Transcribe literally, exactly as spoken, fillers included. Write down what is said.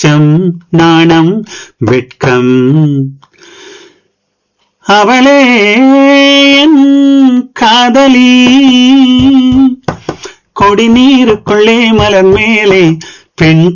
அச்சம் நாணம் வெட்கம் அவளே என் காதலி கொடி நீருக்குள்ளே மலர் மேலே பெண்